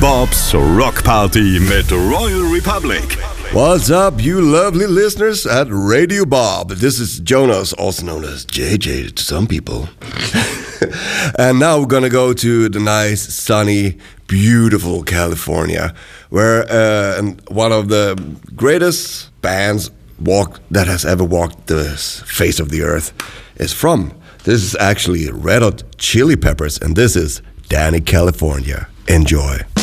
Bob's Rock Party mit Royal Republic. What's up, you lovely listeners at Radio Bob? This is Jonas, also known as JJ to some people. And now we're gonna go to the nice, sunny, beautiful California, where one of the greatest bands that has ever walked the face of the earth is from. This is actually Red Hot Chili Peppers, and this is Danny California. Enjoy.